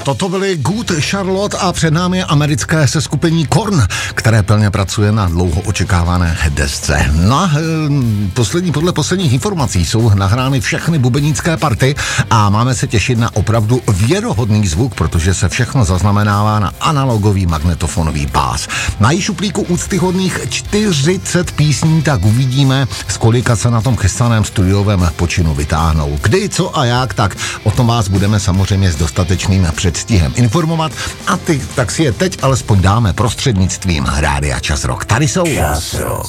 Toto byly Good Charlotte a před námi americké seskupení Korn, které plně pracuje na dlouho očekávané desce. No, podle posledních informací jsou nahrány všechny bubenické party a máme se těšit na opravdu věrohodný zvuk, protože se všechno zaznamenává na analogový magnetofonový bás. Mají šuplíku úctyhodných 40 písní, tak uvidíme, z kolika se na tom chystaném studiovém počinu vytáhnou. Kdy, co a jak, tak o tom vás budeme samozřejmě s dostatečným předstihem informovat a tak si je teď alespoň dáme prostřednictvím Rádia Čas Rock. Tady jsou